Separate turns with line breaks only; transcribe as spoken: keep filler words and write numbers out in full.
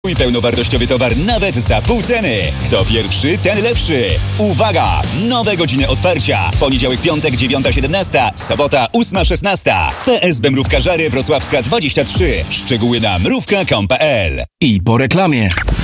I pełnowartościowy towar nawet za pół ceny. Kto pierwszy, ten lepszy. Uwaga! Nowe godziny otwarcia. Poniedziałek, piątek, dziewiąta siedemnaście, sobota, ósma szesnaście. P S B Mrówka Żary Wrocławska dwadzieścia trzy. Szczegóły na mrówka kropka com kropka p l.
I po reklamie.